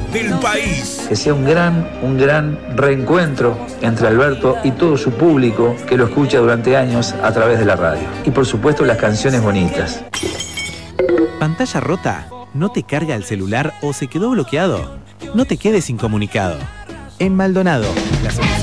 del país. Que sea un gran reencuentro entre Alberto y todo su público que lo escucha durante años a través de la radio. Y por supuesto las canciones bonitas. ¿Pantalla rota? ¿No te carga el celular o se quedó bloqueado? No te quedes incomunicado. En Maldonado, la solución